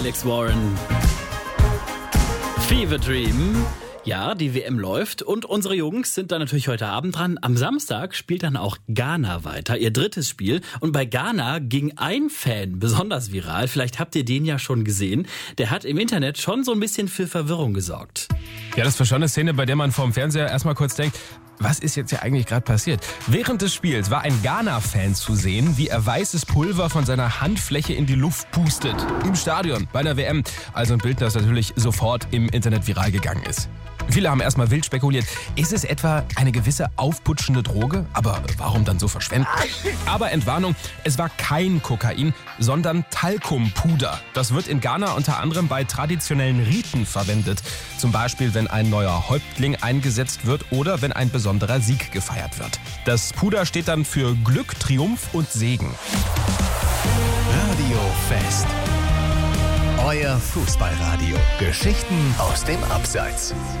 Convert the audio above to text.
Alex Warren. Fever Dream. Ja, die WM läuft und unsere Jungs sind da natürlich heute Abend dran. Am Samstag spielt dann auch Ghana weiter, ihr drittes Spiel. Und bei Ghana ging ein Fan besonders viral. Vielleicht habt ihr den ja schon gesehen. Der hat im Internet schon so ein bisschen für Verwirrung gesorgt. Ja, das war schon eine Szene, bei der man vorm Fernseher erstmal kurz denkt, was ist jetzt hier eigentlich gerade passiert? Während des Spiels war ein Ghana-Fan zu sehen, wie er weißes Pulver von seiner Handfläche in die Luft pustet. Im Stadion, bei der WM. Also ein Bild, das natürlich sofort im Internet viral gegangen ist. Viele haben erstmal wild spekuliert, ist es etwa eine gewisse aufputschende Droge? Aber warum dann so verschwenden? Aber Entwarnung, es war kein Kokain, sondern Talkumpuder. Das wird in Ghana unter anderem bei traditionellen Riten verwendet. Zum Beispiel, wenn ein neuer Häuptling eingesetzt wird oder wenn ein besonderer Sieg gefeiert wird. Das Puder steht dann für Glück, Triumph und Segen. Radio Fest. Euer Fußballradio. Geschichten aus dem Abseits.